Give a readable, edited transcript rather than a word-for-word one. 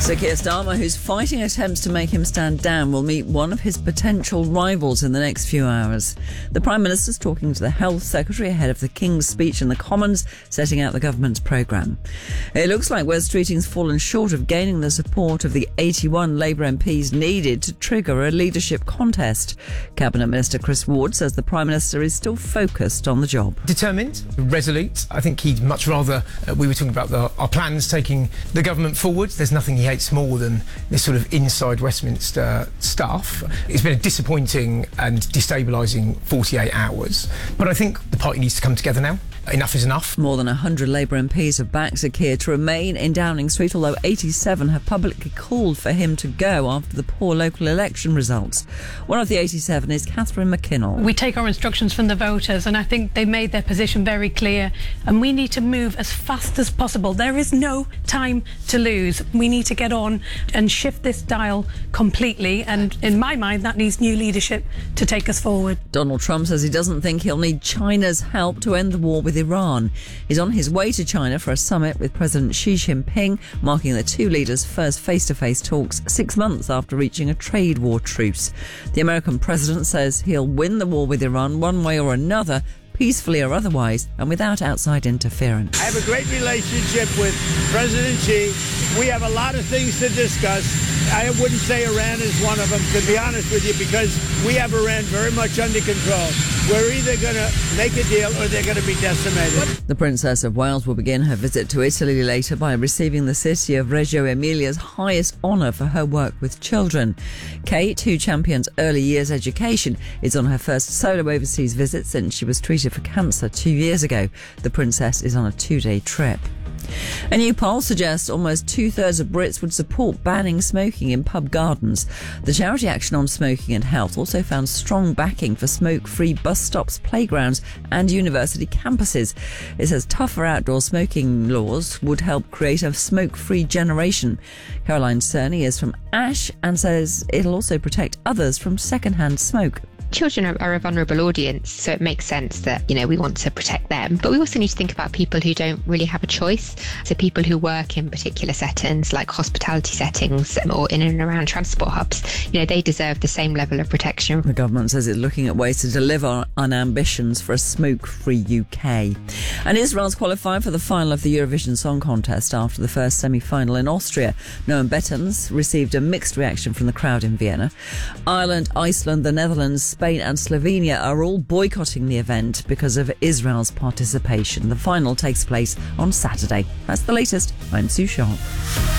So Keir Starmer, who's fighting attempts to make him stand down, will meet one of his potential rivals in the next few hours. The Prime Minister's talking to the Health Secretary ahead of the King's speech in the Commons, setting out the government's programme. It looks like Wes Streeting's fallen short of gaining the support of the 81 Labour MPs needed to trigger a leadership contest. Cabinet Minister Chris Ward says the Prime Minister is still focused on the job. Determined, resolute. I think he'd much rather, we were talking about our plans taking the government forward. There's nothing he hates more than this sort of inside Westminster stuff. It's been a disappointing and destabilising 48 hours. But I think the party needs to come together now. Enough is enough. More than 100 Labour MPs have backed Sir Keir to remain in Downing Street, although 87 have publicly called for him to go after the poor local election results. One of the 87 is Catherine McKinnell. We take our instructions from the voters, and I think they made their position very clear, and we need to move as fast as possible. There is no time to lose. We need to get on and shift this dial completely, and in my mind that needs new leadership to take us forward. Donald Trump says he doesn't think he'll need China's help to end the war with Iran. He's on his way to China for a summit with President Xi Jinping, marking the two leaders' first face-to-face talks 6 months after reaching a trade war truce. The American president says he'll win the war with Iran one way or another, peacefully or otherwise, and without outside interference. I have a great relationship with President Xi. We have a lot of things to discuss. I wouldn't say Iran is one of them, to be honest with you, because we have Iran very much under control. We're either going to make a deal or they're going to be decimated. The Princess of Wales will begin her visit to Italy later by receiving the city of Reggio Emilia's highest honour for her work with children. Kate, who champions early years education, is on her first solo overseas visit since she was treated for cancer 2 years ago. The Princess is on a 2-day trip. A new poll suggests almost 2/3 of Brits would support banning smoking in pub gardens. The charity Action on Smoking and Health also found strong backing for smoke-free bus stops, playgrounds and university campuses. It says tougher outdoor smoking laws would help create a smoke-free generation. Caroline Cerny is from Ash and says it'll also protect others from second-hand smoke. Children are a vulnerable audience, so it makes sense that, we want to protect them. But we also need to think about people who don't really have a choice. So people who work in particular settings, like hospitality settings or in and around transport hubs, they deserve the same level of protection. The government says it's looking at ways to deliver on ambitions for a smoke-free UK. And Israel's qualified for the final of the Eurovision Song Contest after the first semi-final in Austria. Noam Bettens received a mixed reaction from the crowd in Vienna. Ireland, Iceland, the Netherlands, Spain and Slovenia are all boycotting the event because of Israel's participation. The final takes place on Saturday. That's the latest. I'm Sue Sharp.